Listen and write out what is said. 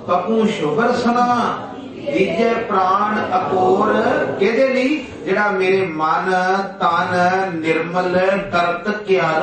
ਕਪੂ ਸ਼ੁਭਰਸਨਾ ਦੀਜੇ ਪ੍ਰਾਣ ਅਕੋਰ। ਕਿਹਦੇ ਲਈ? ਜਿਹੜਾ ਮੇਰੇ ਮਨ ਤਨ ਨਿਰਮਲ ਕਰਤ ਕਿਆ